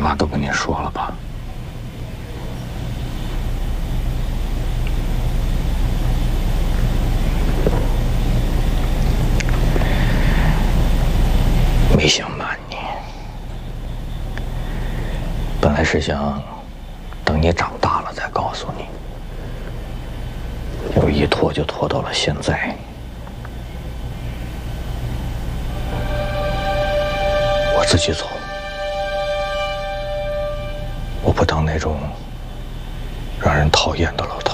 妈都跟您说了吧？没想瞒你，本来是想等你长大了再告诉你，结果一拖就拖到了现在。我自己走，我不当那种让人讨厌的老